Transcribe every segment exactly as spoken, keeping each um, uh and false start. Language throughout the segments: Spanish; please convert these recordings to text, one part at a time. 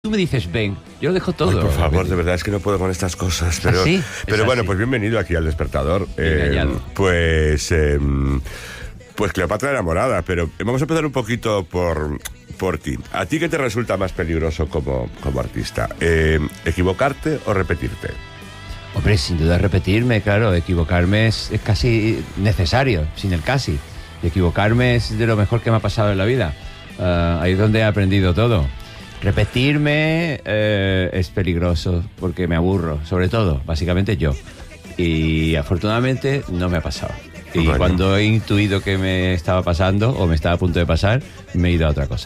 Tú me dices, ven, yo lo dejo todo. Ay, por favor, de verdad es que no puedo con estas cosas. Pero, ¿Así? pero ¿Es bueno, así? pues bienvenido aquí al Despertador. Eh, pues, eh, pues Cleopatra enamorada, pero vamos a empezar un poquito por, por ti. ¿A ti qué te resulta más peligroso como, como artista? Eh, ¿Equivocarte o repetirte? Hombre, sin duda repetirme, claro, equivocarme es, es casi necesario, sin el casi. Y equivocarme es de lo mejor que me ha pasado en la vida. Uh, ahí es donde he aprendido todo. Repetirme eh, es peligroso porque me aburro, sobre todo, básicamente yo. Y afortunadamente no me ha pasado. Y bueno, cuando he intuido que me estaba pasando o me estaba a punto de pasar, me he ido a otra cosa.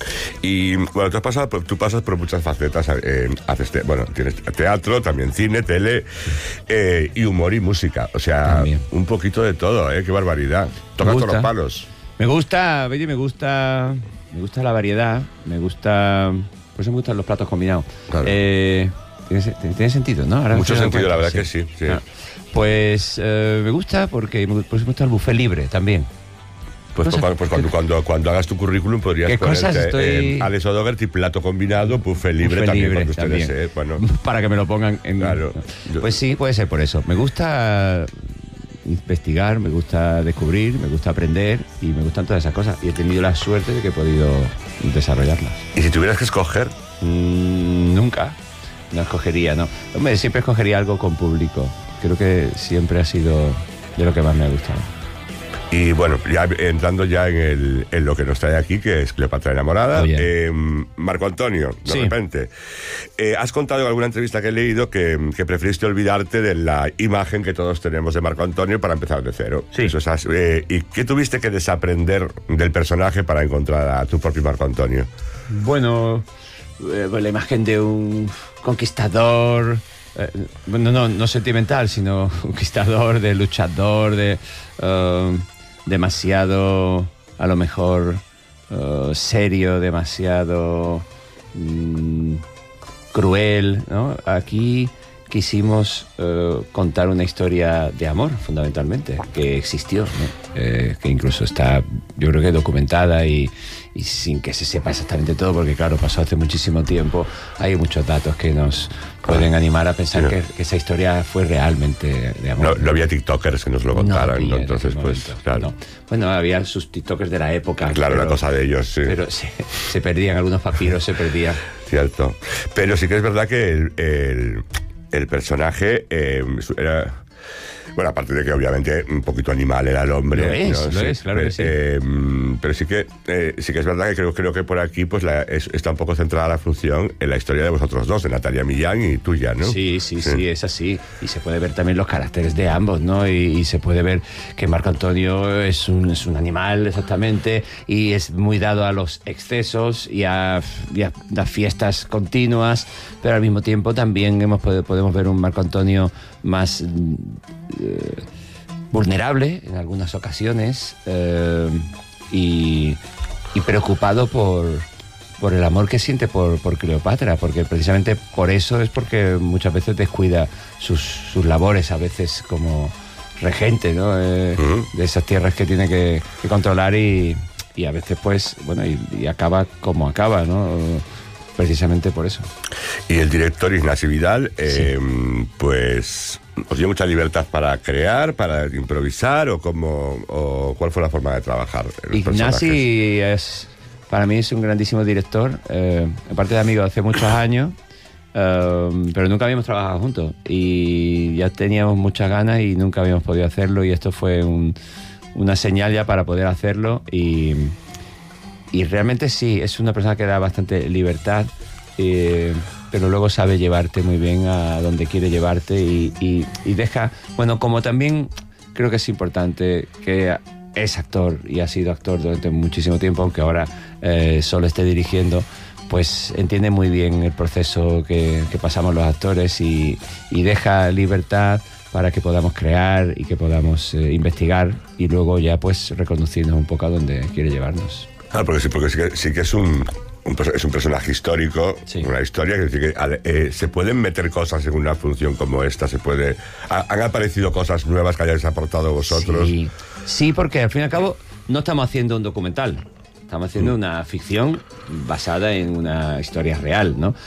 Y bueno, tú, has pasado, tú pasas por muchas facetas. Eh, haces te, bueno, tienes teatro, también cine, tele, eh, y humor y música. O sea, también un poquito de todo, ¿eh? Qué barbaridad. Tocas todos los palos. Me gusta, oye, me gusta... Me gusta la variedad, me gusta... Por eso me gustan los platos combinados. Claro. Eh, ¿tiene, tiene sentido, ¿no? Ahora Mucho sentido, la verdad sí. que sí. sí. Ah, pues eh, me gusta porque me, por eso me gusta el buffet libre también. Pues, pues, pues cuando, cuando, cuando hagas tu currículum podrías ¿Qué ponerte cosas estoy... eh, Alex O'Dougherty, plato combinado, buffet libre, buffet también, libre, cuando ustedes, también. Eh, bueno. Para que me lo pongan en... Claro. Pues sí, puede ser por eso. Me gusta investigar, me gusta descubrir, me gusta aprender y me gustan todas esas cosas. Y he tenido la suerte de que he podido desarrollarlas. ¿Y si tuvieras que escoger? Mm, nunca. No escogería, no. Hombre, siempre escogería algo con público. Creo que siempre ha sido de lo que más me ha gustado. Y bueno, ya entrando ya en, el, en lo que nos trae aquí, que es Cleopatra enamorada, eh, Marco Antonio, de sí. repente, eh, has contado en alguna entrevista que he leído que, que preferiste olvidarte de la imagen que todos tenemos de Marco Antonio para empezar de cero. Sí. Eso es, eh, ¿y qué tuviste que desaprender del personaje para encontrar a tu propio Marco Antonio? Bueno, eh, la imagen de un conquistador... Eh, bueno, no, no sentimental, sino conquistador, de luchador, de... Uh, demasiado, a lo mejor, uh, serio, demasiado um, cruel, ¿no? Aquí quisimos uh, contar una historia de amor, fundamentalmente, que existió, ¿no? eh, que incluso está, yo creo que documentada y, y sin que se sepa exactamente todo, porque claro, pasó hace muchísimo tiempo, hay muchos datos que nos pueden animar a pensar sí, no. que, que esa historia fue realmente de amor. No, no había tiktokers que nos lo contaran, no había, ¿no? Entonces pues, claro. No. Bueno, había sus tiktokers de la época. Claro, pero, la cosa de ellos, sí. Pero se, se perdían, algunos papiros se perdían. Cierto. Pero sí que es verdad que el, el, el personaje eh, era... Bueno, aparte de que obviamente un poquito animal era el hombre. Lo es, ¿no? lo sí, es, claro pero, que sí. Eh, pero sí que, eh, sí que es verdad que creo, creo que por aquí pues la, es, está un poco centrada la función en la historia de vosotros dos, de Natalia Millán y tuya, ¿no? Sí, sí, sí, sí, es así. Y se puede ver también los caracteres de ambos, ¿no? Y, y se puede ver que Marco Antonio es un, es un animal, exactamente, y es muy dado a los excesos y a, y a las fiestas continuas, pero al mismo tiempo también hemos, podemos ver un Marco Antonio más... Eh, vulnerable en algunas ocasiones eh, y, y preocupado por, por el amor que siente por, por Cleopatra, porque precisamente por eso es porque muchas veces descuida sus, sus labores, a veces como regente, ¿no? Eh, uh-huh. de esas tierras que tiene que, que controlar y, y a veces pues bueno y, y acaba como acaba, ¿no? Precisamente por eso. Y el director Ignasi Vidal eh, sí. pues os dio mucha libertad para crear, para improvisar, o cómo, o cuál fue la forma de trabajar. Ignasi es, para mí es un grandísimo director, eh, aparte de amigo hace muchos años, eh, pero nunca habíamos trabajado juntos y ya teníamos muchas ganas y nunca habíamos podido hacerlo y esto fue un, una señal ya para poder hacerlo y, y realmente sí, es una persona que da bastante libertad. Eh, pero luego sabe llevarte muy bien a donde quiere llevarte y, y, y deja, bueno, como también creo que es importante que es actor y ha sido actor durante muchísimo tiempo, aunque ahora eh, solo esté dirigiendo, pues entiende muy bien el proceso que, que pasamos los actores y, y deja libertad para que podamos crear y que podamos eh, investigar y luego ya pues reconducirnos un poco a donde quiere llevarnos. Claro, porque sí, porque sí que, sí que es un... Un, es un personaje histórico, sí. una historia que, que eh, se pueden meter cosas en una función como esta, se puede ha, han aparecido cosas nuevas que hayáis aportado vosotros. Sí. sí, porque al fin y al cabo no estamos haciendo un documental, Estamos haciendo una ficción basada en una historia real, ¿no?